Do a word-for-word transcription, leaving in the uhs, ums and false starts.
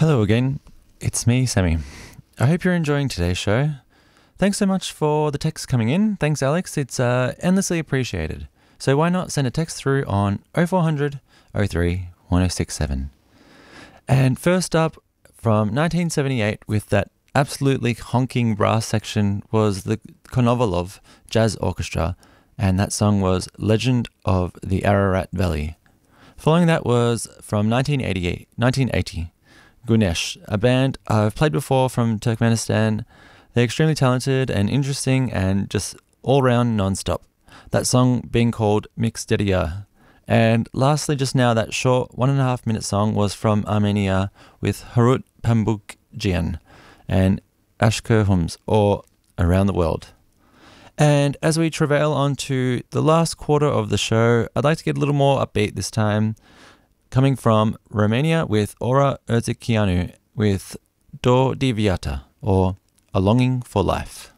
Hello again, it's me, Sammy. I hope you're enjoying today's show. Thanks so much for the text coming in. Thanks, Alex. It's uh, endlessly appreciated. So why not send a text through on oh four hundred, oh three, one oh six seven. And first up, from nineteen seventy-eight, with that absolutely honking brass section, was the Konovalov Jazz Orchestra, and that song was Legend of the Ararat Valley. Following that was from nineteen eighty-eight, nineteen eighty, Gunesh, a band I've played before from Turkmenistan. They're extremely talented and interesting and just all-round non-stop. That song being called Mixteria. And lastly, just now, that short one and a half minute song was from Armenia with Harut Pambukjian and Ashker Hums, or Around the World. And as we travail on to the last quarter of the show, I'd like to get a little more upbeat this time, coming from Romania with Ora Urzikianu with Do Diviata, or A Longing for Life.